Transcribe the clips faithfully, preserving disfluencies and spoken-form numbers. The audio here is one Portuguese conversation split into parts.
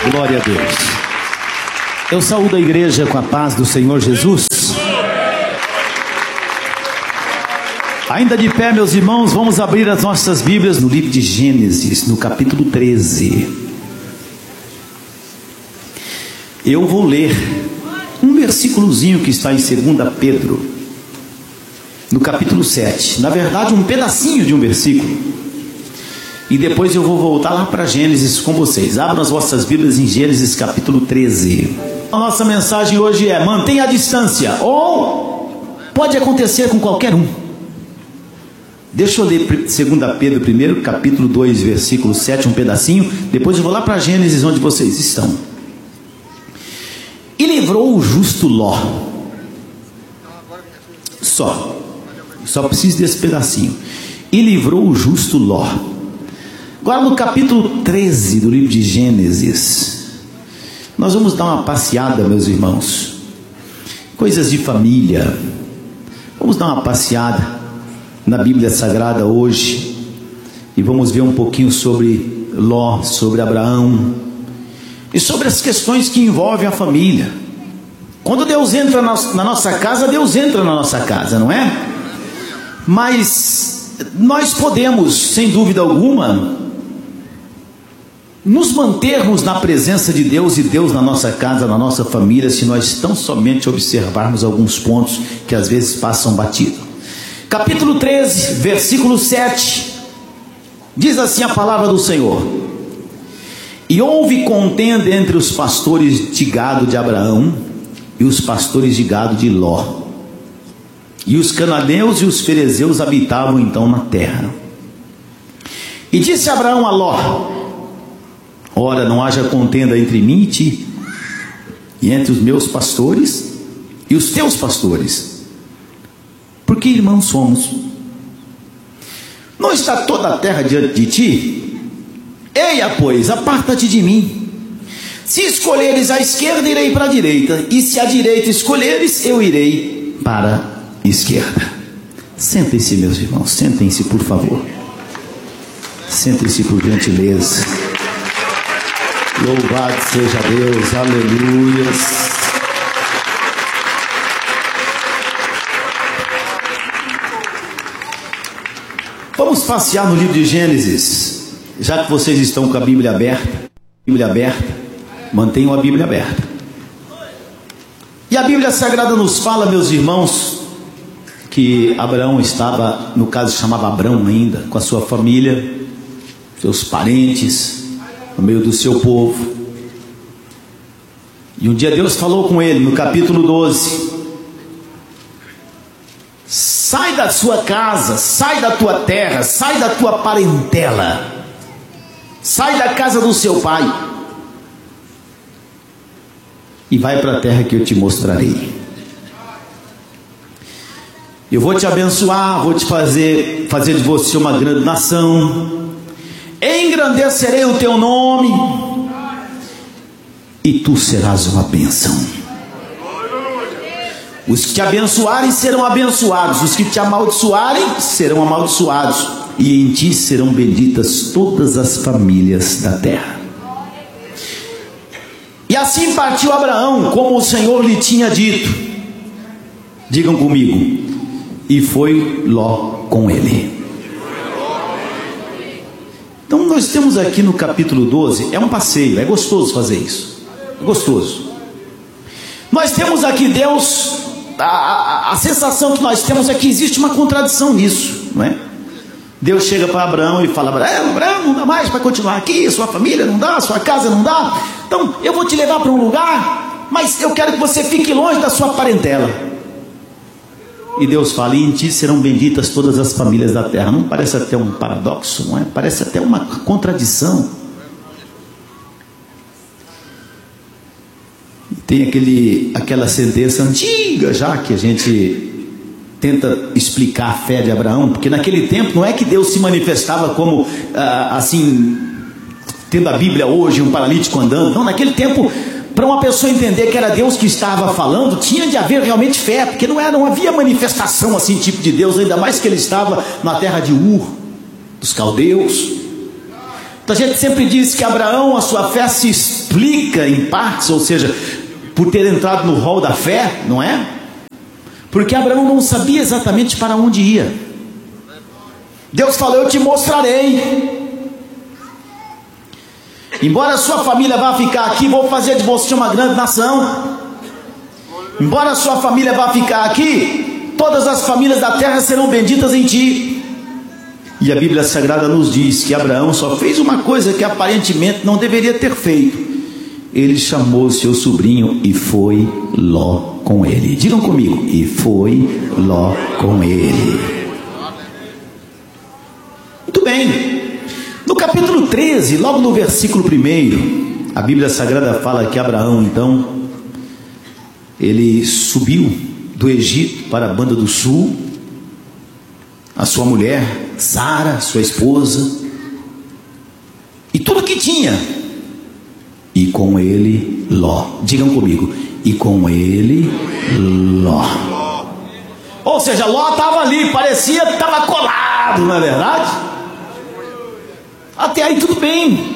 Glória a Deus. Eu saúdo a igreja com a paz do Senhor Jesus. Ainda de pé, meus irmãos, vamos abrir as nossas Bíblias no livro de Gênesis, no capítulo treze. Eu vou ler um versículozinho que está em segunda Pedro, no capítulo sete. Na verdade, um pedacinho de um versículo. E depois eu vou voltar lá para Gênesis com vocês. Abram as vossas Bíblias em Gênesis capítulo treze. A nossa mensagem hoje é: mantenha a distância, ou pode acontecer com qualquer um. Deixa eu ler segunda Pedro primeiro, capítulo dois, versículo sete, um pedacinho. Depois eu vou lá para Gênesis, onde vocês estão. E livrou o justo Ló. Só. Só preciso desse pedacinho. E livrou o justo Ló. Agora no capítulo treze do livro de Gênesis, nós vamos dar uma passeada, meus irmãos. Coisas de família. Vamos dar uma passeada na Bíblia Sagrada hoje. E vamos ver um pouquinho sobre Ló, sobre Abraão. E sobre as questões que envolvem a família. Quando Deus entra na nossa casa, Deus entra na nossa casa, não é? Mas nós podemos, sem dúvida alguma, nos mantermos na presença de Deus e Deus na nossa casa, na nossa família, se nós tão somente observarmos alguns pontos que às vezes passam batido. Capítulo treze, versículo sete, diz assim a palavra do Senhor: E houve contenda entre os pastores de gado de Abraão e os pastores de gado de Ló. E os cananeus e os ferezeus habitavam então na terra. E disse Abraão a Ló: Ora, não haja contenda entre mim e ti, e entre os meus pastores e os teus pastores, porque irmãos somos. Não está toda a terra diante de ti? Eia, pois, aparta-te de mim. Se escolheres a esquerda, irei para a direita, e se a direita escolheres, eu irei para a esquerda. Sentem-se, meus irmãos, sentem-se, por favor. Sentem-se, por gentileza. Louvado seja Deus, aleluia. Vamos passear no livro de Gênesis. Já que vocês estão com a Bíblia aberta, Bíblia aberta, mantenham a Bíblia aberta. E a Bíblia Sagrada nos fala, meus irmãos, que Abraão estava, no caso chamava Abrão ainda, com a sua família, seus parentes, no meio do seu povo. E um dia Deus falou com ele no capítulo doze: sai da sua casa, sai da tua terra, sai da tua parentela, sai da casa do seu pai e vai para a terra que eu te mostrarei. Eu vou te abençoar, vou te fazer, fazer de você uma grande nação, engrandecerei o teu nome, e tu serás uma bênção. Os que te abençoarem serão abençoados, os que te amaldiçoarem serão amaldiçoados, e em ti serão benditas todas as famílias da terra. E assim partiu Abraão, como o Senhor lhe tinha dito. Digam comigo: e foi Ló com ele. Então nós temos aqui no capítulo doze, é um passeio, é gostoso fazer isso, é gostoso. Nós temos aqui Deus, a, a, a sensação que nós temos é que existe uma contradição nisso, não é? Deus chega para Abraão e fala: Abraão, Abraão, não dá mais para continuar aqui, sua família não dá, sua casa não dá, então eu vou te levar para um lugar, mas eu quero que você fique longe da sua parentela. E Deus fala: e em ti serão benditas todas as famílias da terra. Não parece até um paradoxo, não é? Parece até uma contradição. Tem aquele, aquela sentença antiga já que a gente tenta explicar a fé de Abraão, porque naquele tempo não é que Deus se manifestava como ah, assim, tendo a Bíblia hoje, um paralítico andando. Não, naquele tempo, para uma pessoa entender que era Deus que estava falando, tinha de haver realmente fé, porque não, era, não havia manifestação assim, tipo de Deus, ainda mais que ele estava na terra de Ur, dos caldeus. A gente sempre diz que Abraão, a sua fé se explica em partes, ou seja, por ter entrado no rol da fé, não é? Porque Abraão não sabia exatamente para onde ia. Deus falou: eu te mostrarei. Embora a sua família vá ficar aqui, vou fazer de você uma grande nação. Embora a sua família vá ficar aqui, todas as famílias da terra serão benditas em ti. E a Bíblia Sagrada nos diz que Abraão só fez uma coisa que aparentemente não deveria ter feito. Ele chamou seu sobrinho e foi Ló com ele. Digam comigo: e foi Ló com ele. Muito bem. No capítulo treze, logo no versículo primeiro, a Bíblia Sagrada fala que Abraão, então, ele subiu do Egito para a banda do sul, a sua mulher Sara, sua esposa, e tudo que tinha, e com ele Ló. Digam comigo: e com ele Ló. Ou seja, Ló estava ali, parecia que estava colado, não é verdade? Até aí tudo bem.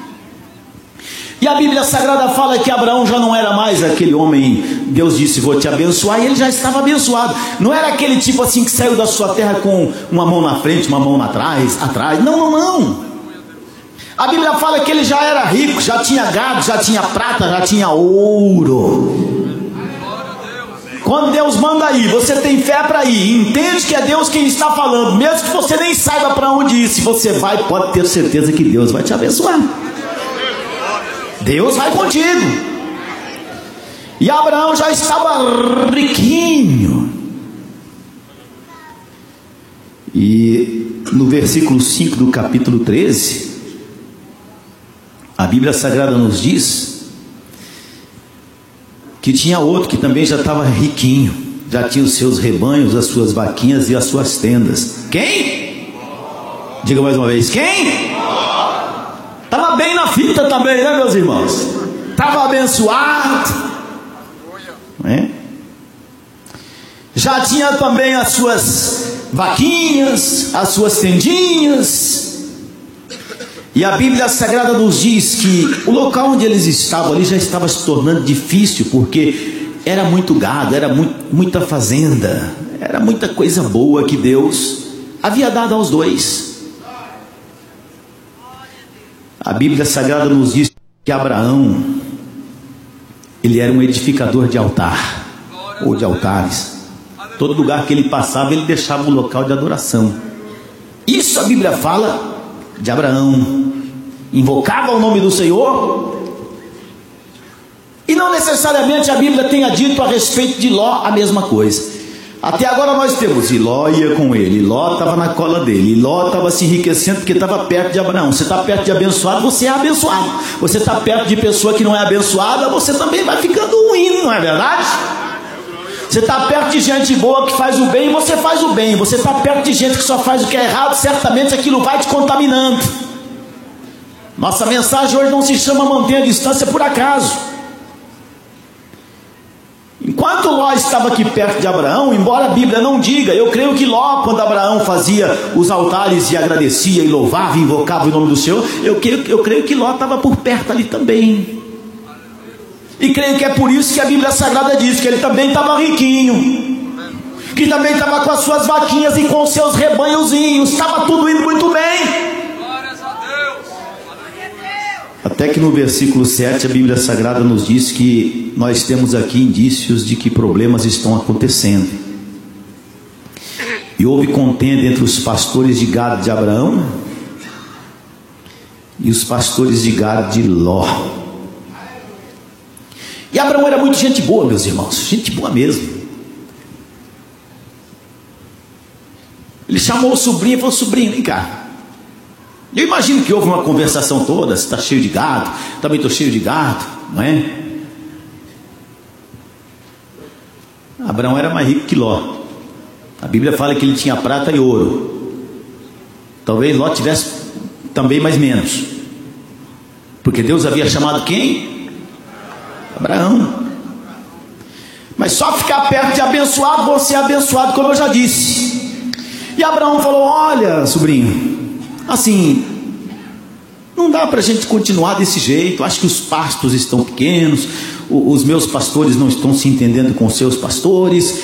E a Bíblia Sagrada fala que Abraão já não era mais aquele homem. Deus disse: vou te abençoar, e ele já estava abençoado. Não era aquele tipo assim que saiu da sua terra com uma mão na frente, uma mão atrás, atrás. Não, não, não. A Bíblia fala que ele já era rico, já tinha gado, já tinha prata, já tinha ouro. Quando Deus manda ir, você tem fé para ir, entende que é Deus quem está falando, mesmo que você nem saiba para onde ir. Se você vai, pode ter certeza que Deus vai te abençoar. Deus vai contigo. E Abraão já estava riquinho. E no versículo cinco do capítulo treze, a Bíblia Sagrada nos diz que tinha outro que também já estava riquinho, já tinha os seus rebanhos, as suas vaquinhas e as suas tendas. Quem? Diga mais uma vez: quem? Estava bem na fita também, né, meus irmãos? Estava abençoado, não é? Já tinha também as suas vaquinhas, as suas tendinhas. E a Bíblia Sagrada nos diz que o local onde eles estavam ali já estava se tornando difícil, porque era muito gado, era muito, muita fazenda, era muita coisa boa que Deus havia dado aos dois. A Bíblia Sagrada nos diz que Abraão, ele era um edificador de altar, ou de altares. Todo lugar que ele passava, ele deixava um local de adoração. Isso a Bíblia fala de Abraão. Invocava o nome do Senhor. E não necessariamente a Bíblia tenha dito a respeito de Ló a mesma coisa. Até agora nós temos: e Ló ia com ele, e Ló estava na cola dele, e Ló estava se enriquecendo porque estava perto de Abraão. Você está perto de abençoado, você é abençoado. Você está perto de pessoa que não é abençoada, você também vai ficando ruim, não é verdade? Você está perto de gente boa que faz o bem, você faz o bem. Você está perto de gente que só faz o que é errado, certamente aquilo vai te contaminando. Nossa mensagem hoje não se chama manter a distância por acaso. Enquanto Ló estava aqui perto de Abraão, embora a Bíblia não diga, eu creio que Ló, quando Abraão fazia os altares e agradecia e louvava e invocava o nome do Senhor, eu creio, eu creio que Ló estava por perto ali também. E creio que é por isso que a Bíblia Sagrada diz que ele também estava riquinho, que também estava com as suas vaquinhas e com os seus rebanhozinhos, estava tudo indo muito bem. Até que no versículo sete a Bíblia Sagrada nos diz que nós temos aqui indícios de que problemas estão acontecendo. E houve contenda entre os pastores de gado de Abraão e os pastores de gado de Ló. E Abraão era muito gente boa, meus irmãos, gente boa mesmo. Ele chamou o sobrinho e falou: sobrinho, vem cá. Eu imagino que houve uma conversação toda. Você está cheio de gado, também estou cheio de gado, não é? Abraão era mais rico que Ló. A Bíblia fala que ele tinha prata e ouro. Talvez Ló tivesse também mais menos, porque Deus havia chamado quem? Abraão. Mas só ficar perto de abençoado, vou ser abençoado, como eu já disse. E Abraão falou: olha, sobrinho, assim, Não dá para a gente continuar desse jeito. Acho que os pastos estão pequenos, os meus pastores não estão se entendendo com os seus pastores,